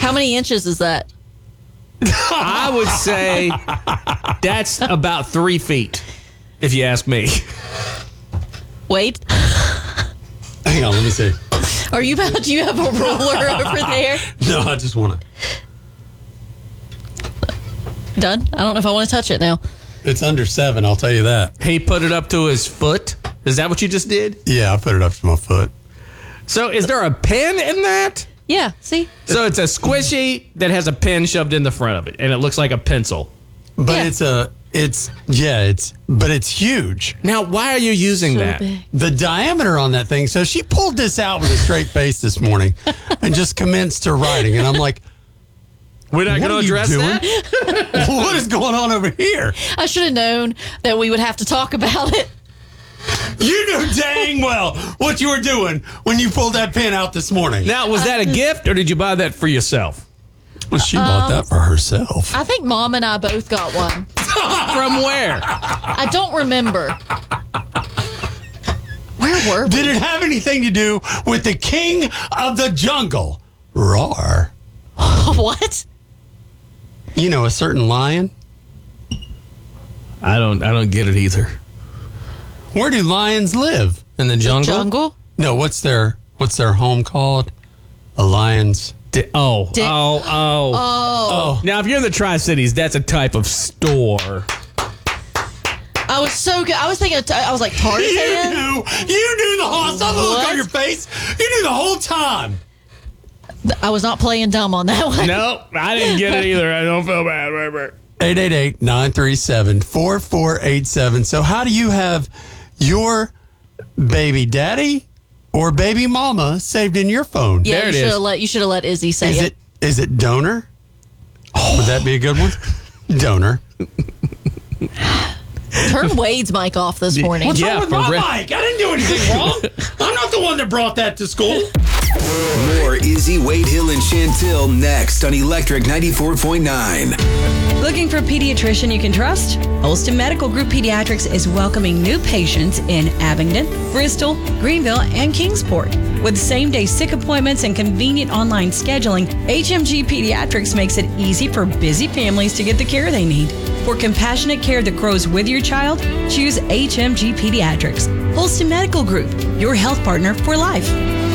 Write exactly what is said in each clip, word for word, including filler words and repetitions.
How many inches is that? I would say that's about three feet, if you ask me. Wait. Hang on, let me see. Are you about, do you have a ruler over there? No, I just want to. Done? I don't know if I want to touch it now. It's under seven, I'll tell you that. He put it up to his foot. Is that what you just did? Yeah, I put it up to my foot. So is there a pen in that? Yeah, see? So it's a squishy that has a pen shoved in the front of it, and it looks like a pencil. But Yeah. it's a, it's, yeah, it's, but it's huge. Now, why are you using So that? big. The diameter on that thing. So she pulled this out with a straight face this morning and just commenced her writing. And I'm like, We're not what going are to you address doing? that? What is going on over here? I should have known that we would have to talk about it. You knew dang well what you were doing when you pulled that pen out this morning. Now, was that a gift, or did you buy that for yourself? Well, she bought that for herself. I think Mom and I both got one. From where? I don't remember. Where were we? Did it have anything to do with the king of the jungle? Roar. What? You know, a certain lion. I don't. I don't get it either. Where do lions live? In the jungle? Jungle? No, what's their what's their home called? A lion's. Di- oh, Di- oh, oh, Oh. Now, if you're in the Tri-Cities, that's a type of store. I was so good. I was thinking, I was like, You Tarzan? knew. You knew the whole. I saw the look What? on your face. You knew the whole time. I was not playing dumb on that one. No, I didn't get it either. I don't feel bad. eight eight eight, nine three seven, four four eight seven. So how do you have your baby daddy or baby mama saved in your phone? Yeah, There you it should is. have let you should have let Izzy say Is it. it is it donor? Would that be a good one? Donor. Turn Wade's mic off this morning. What's Yeah, wrong with for my real. mic? I didn't do anything wrong. I'm not the one that brought that to school. More Izzy, Wade Hill, and Chantil next on Electric ninety-four point nine. Looking for a pediatrician you can trust? Holston Medical Group Pediatrics is welcoming new patients in Abingdon, Bristol, Greenville, and Kingsport. With same-day sick appointments and convenient online scheduling, H M G Pediatrics makes it easy for busy families to get the care they need. For compassionate care that grows with your child, choose H M G Pediatrics. Holston Medical Group, your health partner for life.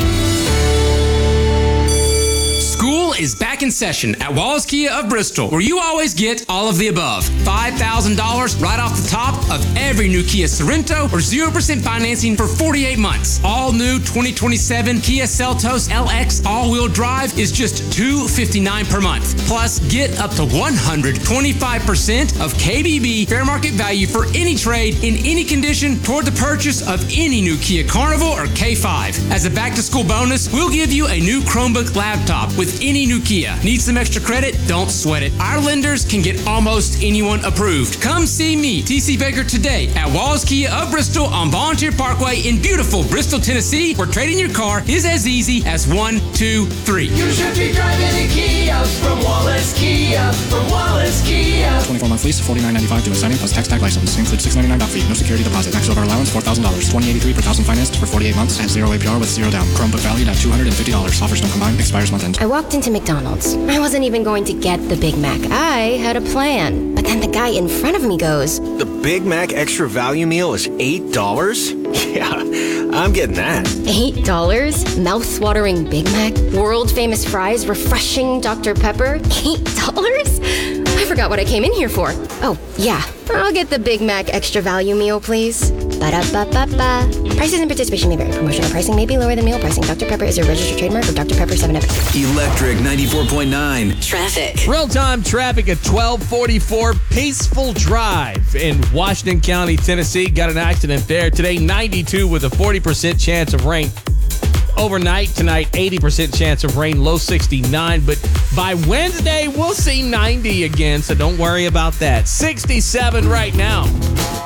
School is back in session at Wallace Kia of Bristol, where you always get all of the above. five thousand dollars right off the top of every new Kia Sorento or zero percent financing for forty-eight months. All new twenty twenty-seven Kia Seltos L X all-wheel drive is just two hundred fifty-nine dollars per month. Plus, get up to one hundred twenty-five percent of K B B fair market value for any trade in any condition toward the purchase of any new Kia Carnival or K five. As a back-to-school bonus, we'll give you a new Chromebook laptop with any new Kia. Need some extra credit? Don't sweat it. Our lenders can get almost anyone approved. Come see me, T C Baker, today at Wallace Kia of Bristol on Volunteer Parkway in beautiful Bristol, Tennessee, where trading your car is as easy as one, two, three. You should be driving a Kia from Wallace Kia, from Wallace Kia. twenty-four month lease, forty-nine ninety-five to assigning plus tax tag license. Includes six ninety-nine doc fee. No security deposit. Max over allowance four thousand dollars. twenty eighty-three per thousand financed for forty-eight months at zero A P R with zero down. Chromebook valued at two hundred fifty dollars. Offers don't combine. Expires month end. I walked into McDonald's. I wasn't even going to get the Big Mac. I had a plan. But then the guy in front of me goes, The Big Mac Extra Value Meal is eight dollars? Yeah, I'm getting that. eight dollars? Mouth-watering Big Mac? World-famous fries? Refreshing Doctor Pepper? eight dollars? I forgot what I came in here for. Oh, yeah. I'll get the Big Mac Extra Value Meal, please. Ba-da-ba-ba-ba. Prices and participation may vary. Promotional pricing may be lower than meal pricing. Doctor Pepper is a registered trademark of Doctor Pepper seven Up. Electric ninety-four point nine. Traffic. Real-time traffic at twelve forty-four Peaceful Drive in Washington County, Tennessee. Got an accident there. Today, ninety-two with a forty percent chance of rain. Overnight, tonight, eighty percent chance of rain, low sixty-nine. But by Wednesday, we'll see ninety again, so don't worry about that. sixty-seven right now.